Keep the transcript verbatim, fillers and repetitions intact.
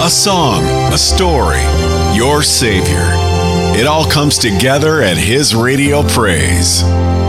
A song, a story, your Savior. It all comes together at His Radio Praise.